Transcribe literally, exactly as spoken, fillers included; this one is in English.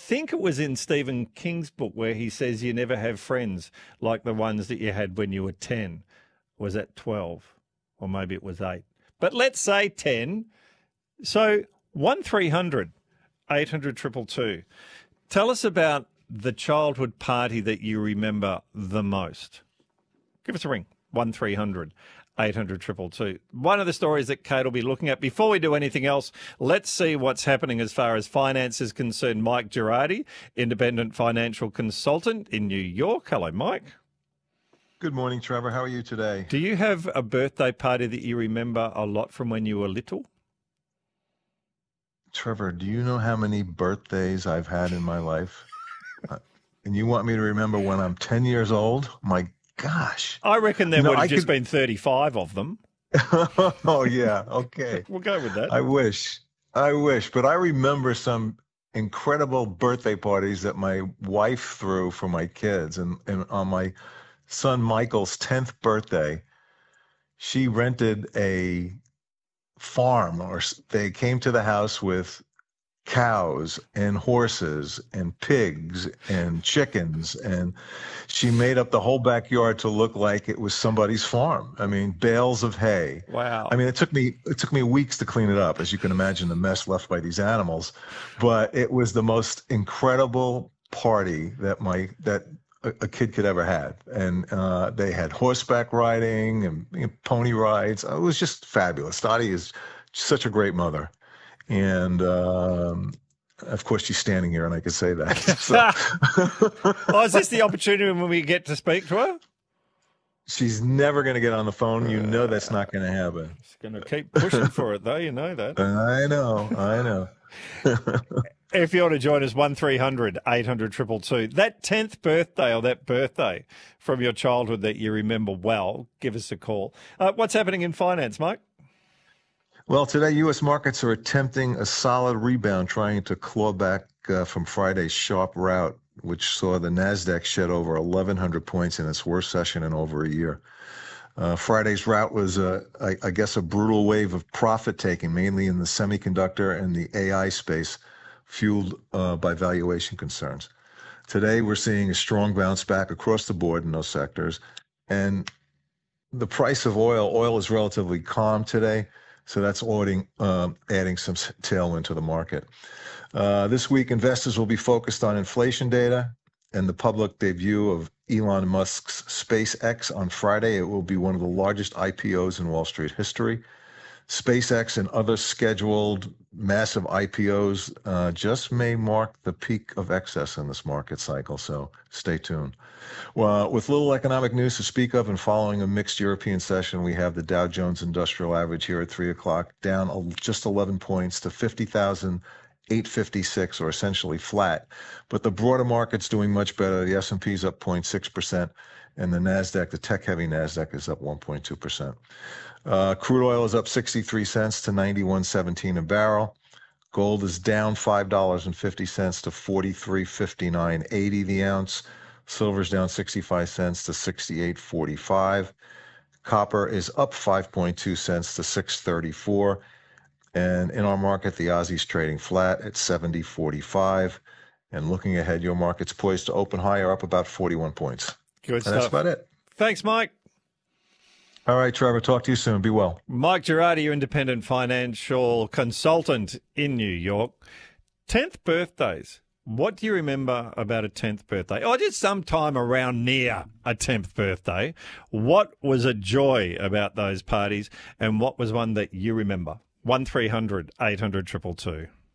think it was in Stephen King's book where he says you never have friends like the ones that you had when you were ten. Was that twelve? Or maybe it was eight. But let's say ten. So one three hundred eight hundred two two two. Tell us about the childhood party that you remember the most. Give us a ring. one three hundred eight hundred two two two. One of the stories that Kate will be looking at. Before we do anything else, let's see what's happening as far as finance is concerned. Mike Girardi, independent financial consultant in New York. Hello, Mike. Good morning, Trevor. How are you today? Do you have a birthday party that you remember a lot from when you were little? Trevor, do you know how many birthdays I've had in my life? uh, and you want me to remember when I'm ten years old? My gosh. I reckon there You know, would have I just could- been thirty-five of them. Oh, yeah. Okay. We'll go with that. I wish. I wish. But I remember some incredible birthday parties that my wife threw for my kids. And, and on my son Michael's tenth birthday, she rented a farm, or s- they came to the house with cows and horses and pigs and chickens, and she made up the whole backyard to look like it was somebody's farm. I mean, bales of hay. Wow. I mean, it took me it took me weeks to clean it up, as you can imagine, the mess left by these animals. But it was the most incredible party that my that a, a kid could ever have. And uh, they had horseback riding and you know, pony rides. It was just fabulous. Dottie is such a great mother. And um, of course, she's standing here, and I could say that. So, Oh, is this the opportunity when we get to speak to her? she's never going to get on the phone. You know that's not going to happen. She's going to keep pushing for it, though. You know that. I know. I know. If you want to join us, one three hundred eight hundred two two two. That tenth birthday or that birthday from your childhood that you remember well, give us a call. Uh, what's happening in finance, Mike? Well, today, U S markets are attempting a solid rebound, trying to claw back uh, from Friday's sharp rout, which saw the NASDAQ shed over eleven hundred points in its worst session in over a year. Uh, Friday's rout was, uh, I, I guess, a brutal wave of profit taking, mainly in the semiconductor and the A I space, fueled uh, by valuation concerns. Today, we're seeing a strong bounce back across the board in those sectors. And the price of oil, oil is relatively calm today. So that's adding, um, adding some s- tailwind to the market. Uh, this week, investors will be focused on inflation data and the public debut of Elon Musk's SpaceX on Friday. It will be one of the largest I P Os in Wall Street history. SpaceX and other scheduled massive I P Os uh, just may mark the peak of excess in this market cycle, so stay tuned. Well, with little economic news to speak of and following a mixed European session, we have the Dow Jones Industrial Average here at three o'clock, down el- just eleven points to fifty thousand eight hundred fifty-six, or essentially flat. But the broader market's doing much better. The S and P is up zero point six percent, and the NASDAQ, the tech-heavy NASDAQ, is up one point two percent. Uh, crude oil is up sixty-three cents to ninety-one seventeen a barrel. Gold is down five dollars and fifty cents to forty-three fifty-nine eighty the ounce. Silver's down sixty-five cents to sixty-eight forty-five. Copper is up five point two cents to six thirty-four. And in our market, the Aussie's trading flat at seventy forty-five. And looking ahead, your market's poised to open higher, up about forty-one points. Good And stuff. that's about it. Thanks, Mike. All right, Trevor, talk to you soon. Be well. Mike Girardi, your independent financial consultant in New York. tenth birthdays. What do you remember about a tenth birthday? Or just sometime around near a tenth birthday. What was a joy about those parties, and what was one that you remember? one three hundred eight hundred two two two.